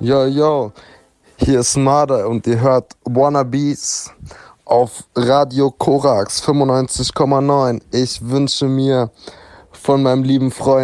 Yo, yo, hier ist Marder und ihr hört Wannabes auf Radio Korax 95,9. Ich wünsche mir von meinem lieben Freund